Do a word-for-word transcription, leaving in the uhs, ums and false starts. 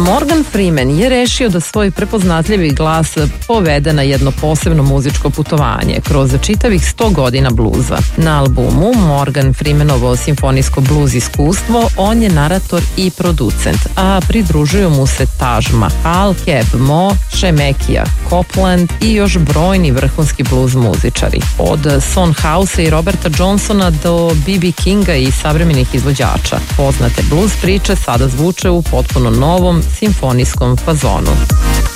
Morgan Freeman je rešio da svoj prepoznatljivi glas povede na jedno posebno muzičko putovanje kroz čitavih sto godina bluza. Na albumu Morgan Freemanovo simfonijsko bluz iskustvo on je narator i producent, a pridružuju mu se Taj Mahal, Keb Mo, Šemekija Copeland i još brojni vrhunski bluz muzičari. Od Son Housea i Roberta Johnsona do B B Kinga i savremenih izvođača. Poznate bluz priče sada zvuče u potpuno novom simfonijskom fazonu.